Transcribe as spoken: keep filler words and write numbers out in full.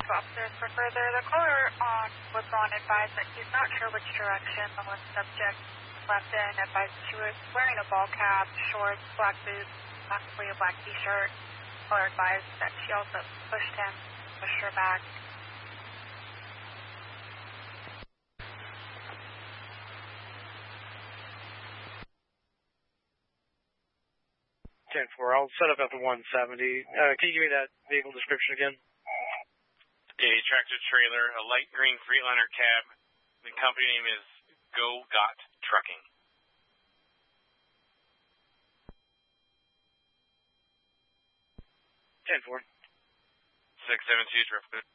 officers for further. The caller on was on advised that he's not sure which direction the one subject left in. Advised she was wearing a ball cap, shorts, black boots, possibly a black t-shirt. Caller advised that she also pushed him, pushed her back. ten four, I'll set up at the one seventy. Uh, can you give me that vehicle description again? A tractor trailer, a light green Freightliner cab. The company name is Go Got Trucking. ten four. six seven two, traffic.